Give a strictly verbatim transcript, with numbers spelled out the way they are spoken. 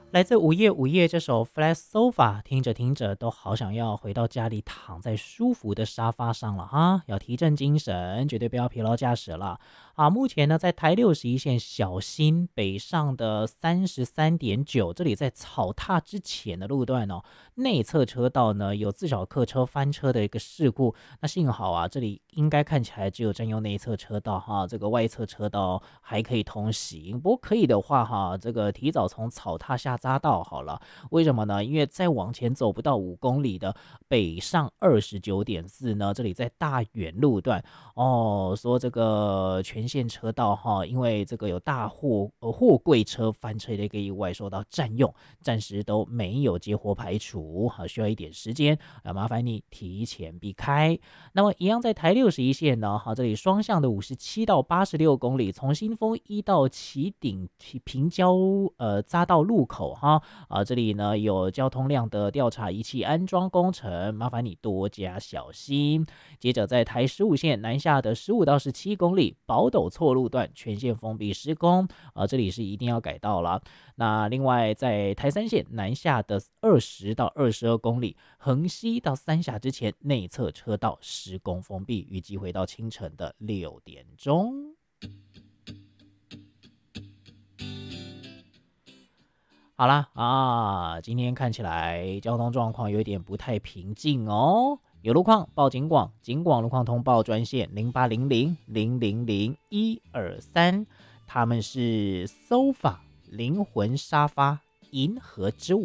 来自午夜午夜这首《Flat Sofa》，听着听着都好想要回到家里，躺在舒服的沙发上了哈！要提振精神，绝对不要疲劳驾驶了啊！目前呢，在台六十一线小心北上的三十三点九，这里在草踏之前的路段哦，内侧车道呢有自小客车翻车的一个事故，那幸好啊，这里应该看起来只有占用内侧车道哈，这个外侧车道还可以通行。不过可以的话哈，这个提早从草踏下匝道好了。为什么呢？因为再往前走不到五公里的北上二十九点四呢，这里在大远路段哦，说这个全线车道哈，因为这个有大货呃货柜车翻车的一个意外受到占用，暂时都没有接活排除，好需要一点时间啊，麻烦你提前避开。那么一样在台六十一线呢，好，这里双向的五十七到八十六公里，从新丰一到旗顶平交呃匝道路口哈啊，这里呢有交通量的调查仪器安装工程，麻烦你多加小心。接着在台十五线南下的十五到十七公里，宝斗错路段全线封闭施工啊，这里是一定要改道了。那另外在台三线南下的二十到二十二公里，横溪到三峡之前内侧车道施工封闭，预计会到清晨的六点钟。好啦啊，今天看起来交通状况有点不太平静哦。有路况报警广，警广路况通报专线零八零零零零零一二三，他们是 sofa 灵魂沙发银河之舞。